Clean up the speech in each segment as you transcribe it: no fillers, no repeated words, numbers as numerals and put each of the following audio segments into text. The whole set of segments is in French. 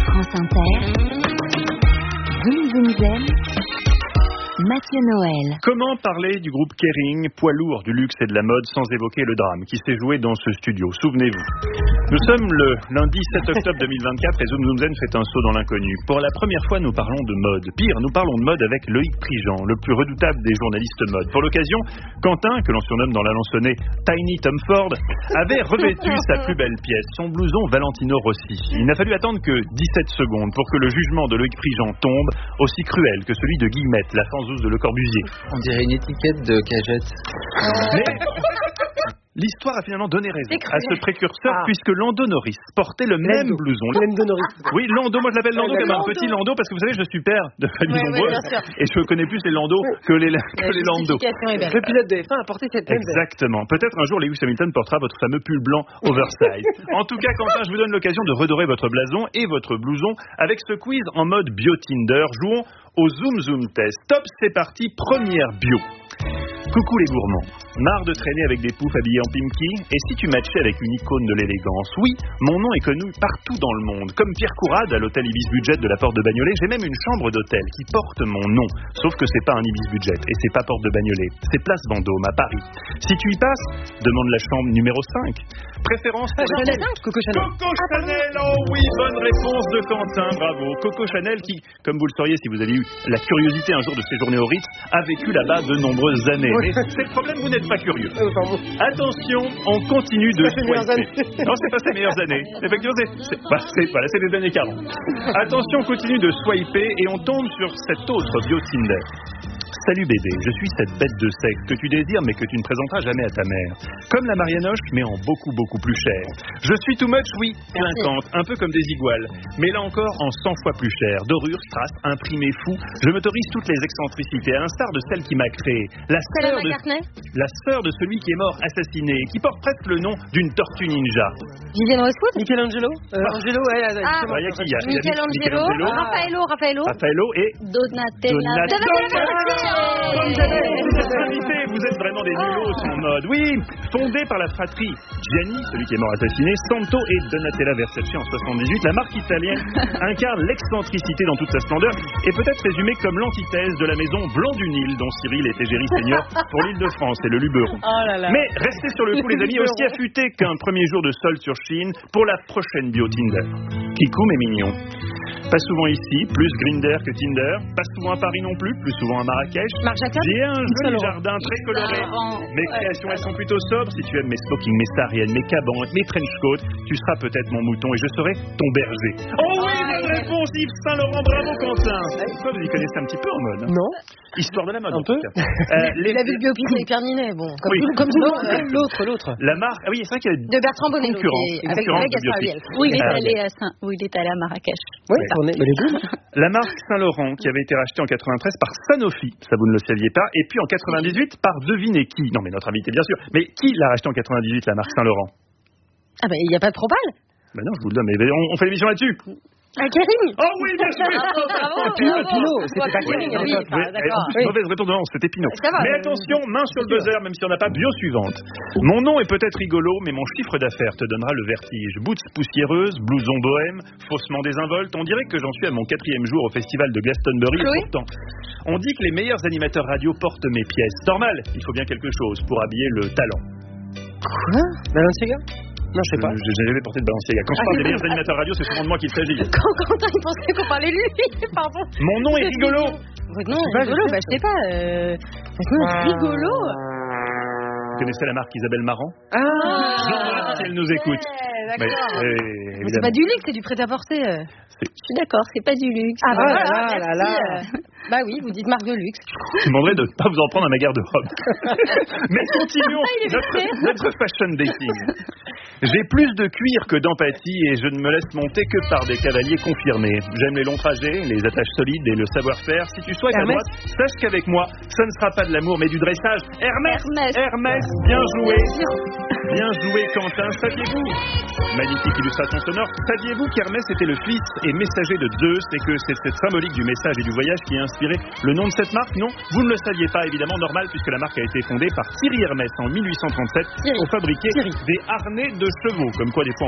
France Inter, Zoom Zoom Zen, Mathieu Noël. Comment parler du groupe Kering, poids lourd du luxe et de la mode, sans évoquer le drame qui s'est joué dans ce studio? Souvenez-vous. Nous sommes le lundi 7 octobre 2024 et Zoom Zoom Zen fait un saut dans l'inconnu. Pour la première fois, nous parlons de mode. Pire, nous parlons de mode avec Loïc Prigent, le plus redoutable des journalistes mode. Pour l'occasion, Quentin, que l'on surnomme dans la lansonnée Tiny Tom Ford, avait revêtu sa plus belle pièce, son blouson Valentino Rossi. Il n'a fallu attendre que 17 secondes pour que le jugement de Loïc Prigent tombe, aussi cruel que celui de Guillemette, la fanzouze de Le Corbusier. On dirait une étiquette de cagette. Mais l'histoire a finalement donné raison à ce précurseur puisque Lando Norris portait le même blouson. Lando Norris. Oui, Lando, moi je l'appelle Lando comme un petit Lando parce que vous savez, je suis père de famille nombreuse et je connais plus les Lando que les Lando. Le pilote de F1 a porté cette même. Exactement. Peut-être un jour Lewis Hamilton portera votre fameux pull blanc oversize. En tout cas, Quentin, je vous donne l'occasion de redorer votre blason et votre blouson avec ce quiz en mode bio Tinder. Jouons au Zoom Zoom Test. Top, c'est parti, première bio. Coucou les gourmands, marre de traîner avec des poufs habillés en pimki? Et si tu matchais avec une icône de l'élégance? Oui, mon nom est connu partout dans le monde. Comme Pierre Courade à l'hôtel Ibis Budget de la Porte de Bagnolet, j'ai même une chambre d'hôtel qui porte mon nom. Sauf que c'est pas un Ibis Budget et c'est pas Porte de Bagnolet, c'est Place Vendôme à Paris. Si tu y passes, demande la chambre numéro 5. Préférence pour Chanel. Coco Chanel. Coco Chanel, oh oui, bonne réponse de Quentin, bravo. Coco Chanel qui, comme vous le sauriez si vous avez eu la curiosité un jour de séjourner au Ritz, a vécu là-bas de nombreuses années. Mais c'est le problème, vous n'êtes pas curieux. Attention, on continue de swiper. Non, c'est pas ses meilleures années. Effectivement, c'est des années 40. Attention, on continue de swiper et on tombe sur cet autre bio Tinder. Salut bébé, je suis cette bête de sexe que tu désires mais que tu ne présenteras jamais à ta mère. Comme la Marianoche, mais en beaucoup plus cher. Je suis too much, oui, clinquante, un peu comme des iguales. Mais là encore, en 100 fois plus cher. Dorure, strass, imprimé fou. Je m'autorise toutes les excentricités, à l'instar de celle qui m'a créé. La sœur de celui qui est mort assassiné, qui porte presque le nom d'une tortue ninja. Vivienne Westwood? Michelangelo. Angelo, ouais. Michelangelo. Raffaello et Donatella. Vous êtes vraiment des nulos en mode. Oui, fondée par la fratrie Gianni, celui qui est mort assassiné, Santo et Donatella Versace en 78, la marque italienne incarne l'excentricité dans toute sa splendeur et peut être résumée comme l'antithèse de la maison Blanc du Nil dont Cyril est égérie senior pour l'Île-de-France et le Luberon. Mais restez sur le coup les amis, aussi affûtés qu'un premier jour de solde sur Chine pour la prochaine bio Tinder. Kikou mes mignons. Pas souvent ici, plus Grindr que Tinder. Pas souvent à Paris non plus, plus souvent à Marrakech. J'ai un joli jardin très coloré. Mes créations, elles sont plutôt sobres. Si tu aimes mes smokings, mes sariennes, mes cabanques, mes trench coats, tu seras peut-être mon mouton et je serai ton berger. Oh oui, bonne réponse, Yves Saint Laurent, bravo Quentin. Vous y connaissez un petit peu en mode. Non. Histoire de la mode. Un peu. Il a vu le biopic avec Pierre Ninet, bon. Comme tout le monde. L'autre. La marque, oui, c'est vrai qu'il y a de Bertrand Bonello, avec Gaspard Ulliel. Oui, il est allé à Marrakech. Oui, les deux. La marque Saint-Laurent qui avait été rachetée en 93 par Sanofi, ça vous ne le saviez pas, et puis en 98 par devinez qui? Non mais notre invité bien sûr, mais qui l'a rachetée en 98 la marque Saint-Laurent? Ah ben il n'y a pas de propal. Ben non, je vous le donne, mais on fait l'émission là-dessus. Kering. Oh oui, bien sûr. Pinot, c'était pas Kering. Mauvaise réponse, non, c'était Pinot. Mais attention, main sur le buzzer, même si on n'a pas bio suivante. Mon nom est peut-être rigolo, mais mon chiffre d'affaires te donnera le vertige. Boots poussiéreuses, blouson bohème, faussement désinvolte. On dirait que j'en suis à mon 4e jour au festival de Glastonbury. Et pourtant, on dit que les meilleurs animateurs radio portent mes pièces. Normal, il faut bien quelque chose pour habiller le talent. Quoi? Balenciaga? Non, je sais pas. J'ai jamais porté de Balenciaga. Quand je parle des meilleurs animateurs radio, c'est souvent de moi qu'il s'agit. Quand Quentin il pensait qu'on parlait de lui, pardon. Mon nom est rigolo. Votre nom est rigolo, je sais pas. Votre nom est rigolo. Vous connaissez la marque Isabelle Marant? Si elle nous écoute. D'accord. Mais c'est pas du luxe, c'est du prêt-à-porter. Je suis d'accord, c'est pas du luxe. Ah bah voilà. Bah oui, vous dites marque de luxe. Je vous demanderai de ne pas vous en prendre à ma garde-robe. Mais continuons notre fashion dating. J'ai plus de cuir que d'empathie et je ne me laisse monter que par des cavaliers confirmés. J'aime les longs trajets, les attaches solides et le savoir-faire. Si tu souhaites à droite, sache qu'avec moi, ça ne sera pas de l'amour mais du dressage. Hermès, bien joué. Bien joué Quentin, saviez-vous? Magnifique illustration sonore. Saviez-vous qu'Hermès était le fils et messager de Zeus et que c'est cette symbolique du message et du voyage qui a inspiré le nom de cette marque? Non, vous ne le saviez pas, évidemment, normal puisque la marque a été fondée par Thierry Hermès en 1837 pour fabriquer des harnais de chevaux. Comme quoi des fois on croit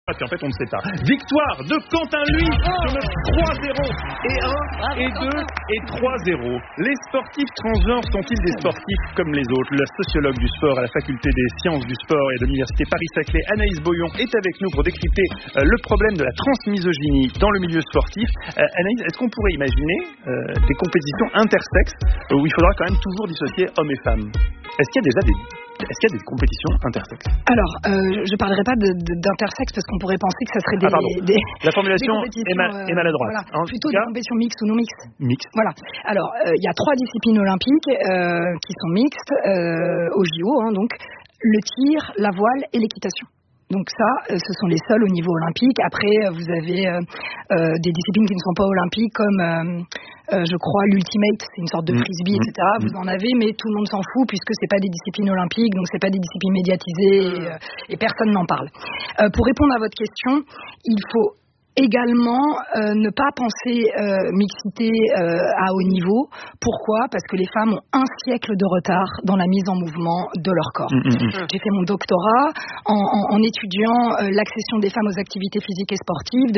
Puis en fait, on ne sait pas. Victoire de Quentin Lui sur le 3-0 et 1 et 2 et 3-0. Les sportifs transgenres sont-ils des sportifs comme les autres? La sociologue du sport à la faculté des sciences du sport et de l'université Paris-Saclay, Anaïs Boyon, est avec nous pour décrypter le problème de la transmisogynie dans le milieu sportif. Anaïs, est-ce qu'on pourrait imaginer des compétitions intersexes où il faudra quand même toujours dissocier hommes et femmes? Est-ce qu'il y a déjà des compétitions intersexes? Alors, je ne parlerai pas d'intersexe parce qu'on pourrait penser que ça serait La formulation est maladroite. Voilà, plutôt des compétitions mixtes ou non mixtes. Mixtes. Voilà. Alors, il y a 3 disciplines olympiques qui sont mixtes au JO, donc le tir, la voile et l'équitation. Donc ça, ce sont les seuls au niveau olympique. Après, vous avez des disciplines qui ne sont pas olympiques comme, je crois, l'ultimate, c'est une sorte de frisbee, etc. Vous en avez, mais tout le monde s'en fout puisque c'est pas des disciplines olympiques, donc c'est pas des disciplines médiatisées et personne n'en parle. Pour répondre à votre question, il faut également ne pas penser mixité à haut niveau. Pourquoi? Parce que les femmes ont un siècle de retard dans la mise en mouvement de leur corps. J'ai fait mon doctorat en étudiant l'accession des femmes aux activités physiques et sportives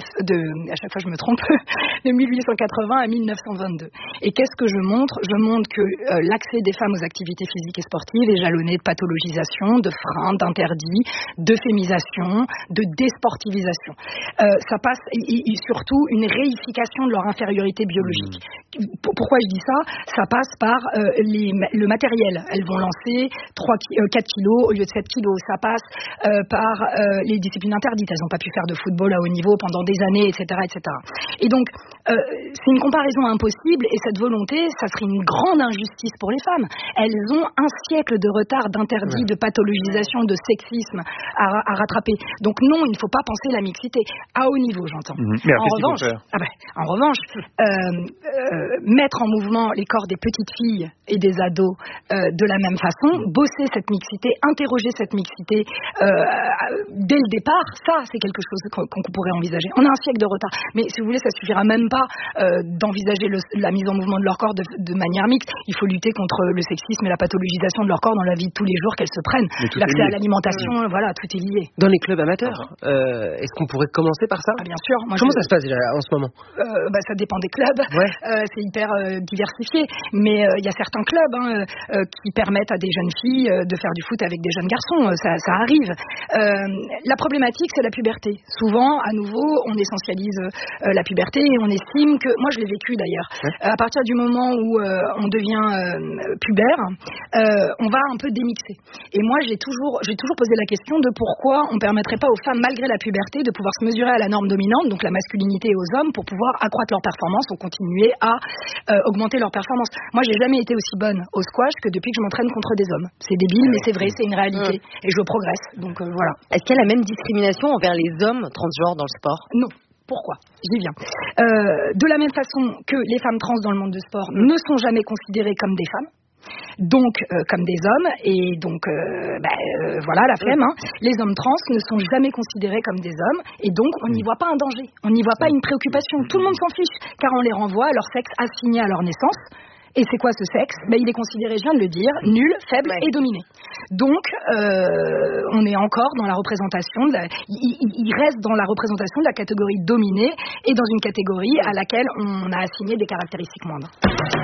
à chaque fois je me trompe, de 1880 à 1922. Et qu'est-ce que je montre? Je montre que l'accès des femmes aux activités physiques et sportives est jalonné de pathologisation, de freins, d'interdits, d'euphémisation, de désportivisation. Ça passe, et surtout une réification de leur infériorité biologique. Pourquoi je dis ça? Ça passe par le matériel. Elles vont lancer 4 kilos au lieu de 7 kilos. Ça passe par les disciplines interdites. Elles n'ont pas pu faire de football à haut niveau pendant des années, etc. etc. Et donc, c'est une comparaison impossible, et cette volonté, ça serait une grande injustice pour les femmes. Elles ont un siècle de retard, d'interdit, de pathologisation, de sexisme à rattraper. Donc non, il ne faut pas penser la mixité. À haut niveau, j'entends. Mais en revanche, mettre en mouvement les corps des petites filles et des ados de la même façon, bosser cette mixité, interroger cette mixité dès le départ, ça, c'est quelque chose qu'on pourrait envisager. On a un siècle de retard, mais si vous voulez, ça suffira même pas d'envisager la mise en mouvement de leur corps de manière mixte. Il faut lutter contre le sexisme et la pathologisation de leur corps dans la vie de tous les jours qu'elles se prennent. L'accès à l'alimentation, voilà, tout est lié. Dans les clubs amateurs, est-ce qu'on pourrait commencer par ça? Bien sûr. Comment ça se passe déjà en ce moment? Ça dépend des clubs. C'est hyper diversifié. Mais il y a certains clubs qui permettent à des jeunes filles de faire du foot avec des jeunes garçons. Ça arrive. La problématique, c'est la puberté. Souvent, à nouveau, on essentialise la puberté et on estime que... Moi, je l'ai vécu d'ailleurs. À partir du moment où on devient pubère, on va un peu démixer. Et moi, j'ai toujours posé la question de pourquoi on ne permettrait pas aux femmes, malgré la puberté, de pouvoir se mesurer à la norme dominante, donc la masculinité, et aux hommes, pour pouvoir accroître leur performance ou continuer à augmenter leur performance. Moi, j'ai jamais été aussi bonne au squash que depuis que je m'entraîne contre des hommes. C'est débile, mais c'est vrai, c'est une réalité. Et je progresse. Donc voilà. Est-ce qu'il y a la même discrimination envers les hommes transgenres dans le sport? Non. Pourquoi? J'y viens. De la même façon que les femmes trans dans le monde du sport ne sont jamais considérées comme des femmes, donc comme des hommes, et donc voilà la flemme, les hommes trans ne sont jamais considérés comme des hommes, et donc on n'y voit pas un danger, on n'y voit pas une préoccupation, tout le monde s'en fiche, car on les renvoie à leur sexe assigné à leur naissance. Et c'est quoi ce sexe? Il est considéré, je viens de le dire, nul, faible et dominé. Donc, on est encore dans la représentation, il reste dans la représentation de la catégorie dominée et dans une catégorie à laquelle on a assigné des caractéristiques moindres.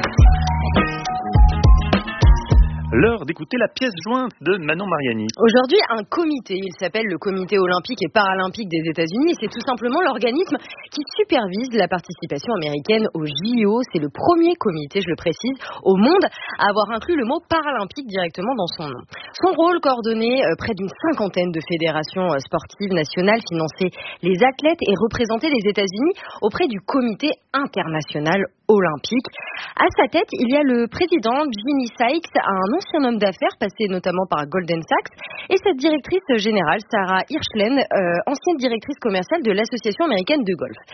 L'heure d'écouter la pièce jointe de Manon Mariani. Aujourd'hui, un comité, il s'appelle le Comité olympique et paralympique des États-Unis, et c'est tout simplement l'organisme qui supervise la participation américaine aux JO. C'est le premier comité, je le précise, au monde à avoir inclus le mot paralympique directement dans son nom. Son rôle, coordonner près d'une 50aine de fédérations sportives nationales, financer les athlètes et représenter les États-Unis auprès du Comité international olympique. À sa tête, il y a le président Jimmy Sykes, un ancien homme d'affaires passé notamment par Goldman Sachs, et cette directrice générale, Sarah Hirschlen, ancienne directrice commerciale de l'Association américaine de golf.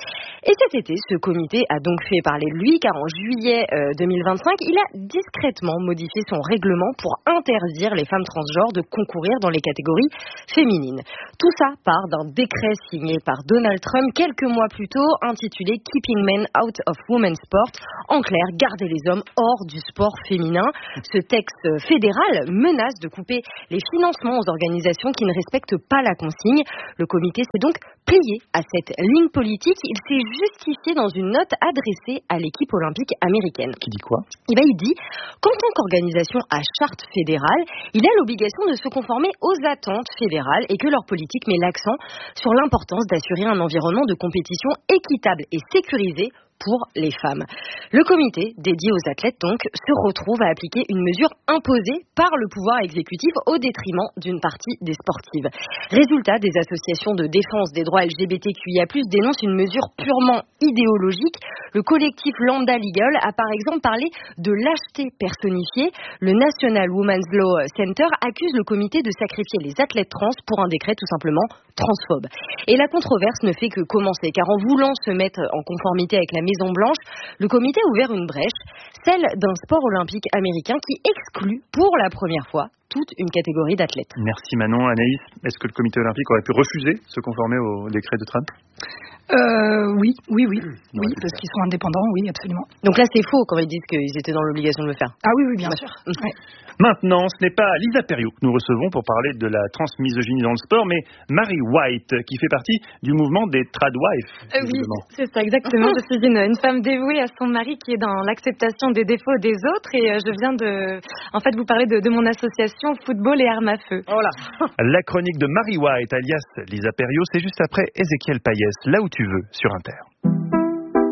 Et cet été, ce comité a donc fait parler de lui, car en juillet 2025, il a discrètement modifié son règlement pour interdire les femmes transgenres de concourir dans les catégories féminines. Tout ça part d'un décret signé par Donald Trump quelques mois plus tôt, intitulé Keeping Men Out of Women's Sport. En clair, garder les hommes hors du sport féminin. Ce texte fédéral menace de couper les financements aux organisations qui ne respectent pas la consigne. Le comité s'est donc plié à cette ligne politique. Il s'est justifié dans une note adressée à l'équipe olympique américaine. Qui dit quoi ? Il dit qu'en tant qu'organisation à charte fédérale, il a l'obligation de se conformer aux attentes fédérales et que leur politique met l'accent sur l'importance d'assurer un environnement de compétition équitable et sécurisé pour les femmes. Le comité, dédié aux athlètes donc, se retrouve à appliquer une mesure imposée par le pouvoir exécutif au détriment d'une partie des sportives. Résultat, des associations de défense des droits LGBTQIA+, dénoncent une mesure purement idéologique. Le collectif Lambda Legal a par exemple parlé de lâcheté personnifiée. Le National Women's Law Center accuse le comité de sacrifier les athlètes trans pour un décret tout simplement transphobe. Et la controverse ne fait que commencer, car en voulant se mettre en conformité avec la Maison-Blanche, le comité a ouvert une brèche, celle d'un sport olympique américain qui exclut pour la première fois toute une catégorie d'athlètes. Merci Manon. Anaïs, est-ce que le comité olympique aurait pu refuser de se conformer au décret de Trump ? Oui, parce qu'ils sont indépendants, oui, absolument. Donc là, c'est faux quand ils disent qu'ils étaient dans l'obligation de le faire. Ah oui, bien sûr. Ouais. Maintenant, ce n'est pas Lisa Perriot que nous recevons pour parler de la transmisogynie dans le sport, mais Mary White, qui fait partie du mouvement des tradwives. Oui, c'est ça, exactement. Je suis une femme dévouée à son mari qui est dans l'acceptation des défauts des autres, et je viens vous parler de mon association Football et Armes à Feu. Voilà. La chronique de Mary White, alias Lisa Perriot, c'est juste après Ézéchiel Payès, là où tu veux, sur Inter.